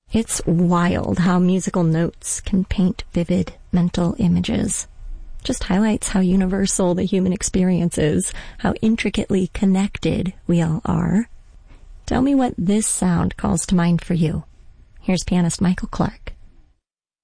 It's wild how musical notes can paint vivid mental images. Just highlights how universal the human experience is, how intricately connected we all are. Tell me what this sound calls to mind for you. Here's pianist Michael Clark.